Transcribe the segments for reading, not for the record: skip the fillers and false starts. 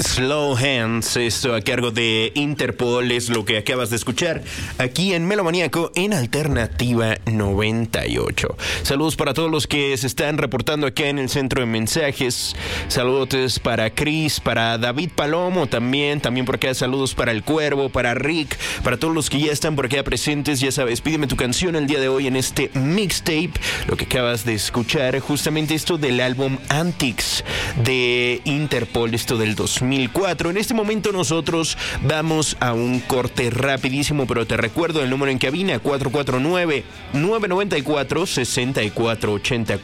Slow Hands, esto a cargo de Interpol, es lo que acabas de escuchar aquí en Melomaníaco en Alternativa 98. Saludos para todos los que se están reportando acá en el centro de mensajes. Saludos para Chris, para David Palomo también por acá. Saludos para El Cuervo, para Rick, para todos los que ya están por acá presentes. Ya sabes, pídeme tu canción el día de hoy en este mixtape. Lo que acabas de escuchar, justamente esto del álbum Antics de Interpol, esto del 2004. En este momento nosotros vamos a un corte rapidísimo, pero te recuerdo el número en cabina: 449-994-6480,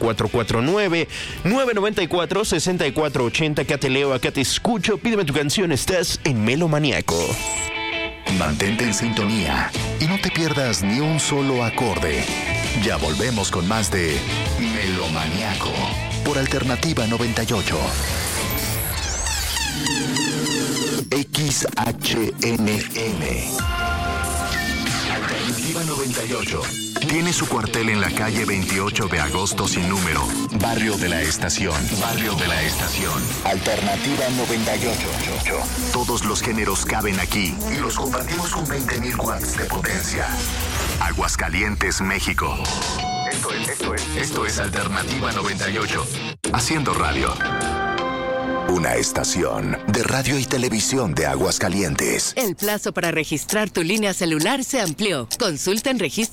449-994-6480. Acá te leo, acá te escucho, pídeme tu canción, estás en Melomaníaco. Mantente en sintonía y no te pierdas ni un solo acorde. Ya volvemos con más de Melomaníaco por Alternativa 98. XHNM Alternativa 98 tiene su cuartel en la calle 28 de agosto sin número, Barrio de la Estación. Alternativa 98. Todos los géneros caben aquí y los compartimos con 20,000 watts de potencia. Aguascalientes, México. Esto es Alternativa 98. Haciendo radio. Una estación de radio y televisión de Aguascalientes. El plazo para registrar tu línea celular se amplió. Consulta en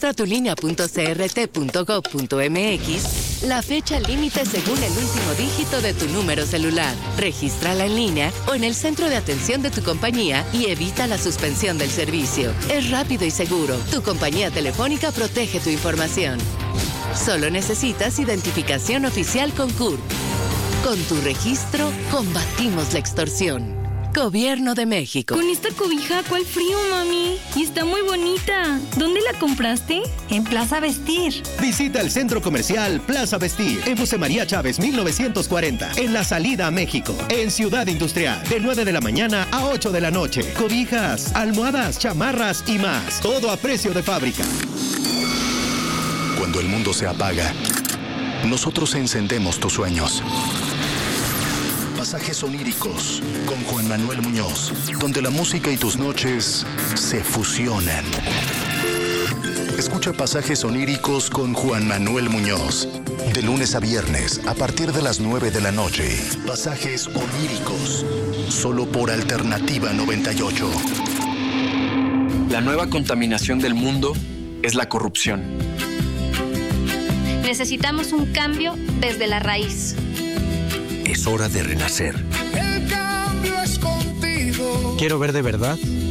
registratulinea.crt.gov.mx la fecha límite según el último dígito de tu número celular. Regístrala en línea o en el centro de atención de tu compañía y evita la suspensión del servicio. Es rápido y seguro. Tu compañía telefónica protege tu información. Solo necesitas identificación oficial con CURP. Con tu registro, combatimos la extorsión. Gobierno de México. Con esta cobija, ¿cuál frío, mami? Y está muy bonita. ¿Dónde la compraste? En Plaza Vestir. Visita el centro comercial Plaza Vestir en José María Chávez 1940, en la salida a México, en Ciudad Industrial, de 9 de la mañana a 8 de la noche. Cobijas, almohadas, chamarras y más. Todo a precio de fábrica. Cuando el mundo se apaga, nosotros encendemos tus sueños. Pasajes oníricos con Juan Manuel Muñoz, donde la música y tus noches se fusionan. Escucha Pasajes oníricos con Juan Manuel Muñoz, de lunes a viernes a partir de las 9 de la noche. Pasajes oníricos, solo por Alternativa 98. La nueva contaminación del mundo es la corrupción. Necesitamos un cambio desde la raíz. Es hora de renacer. El cambio es contigo. Quiero ver de verdad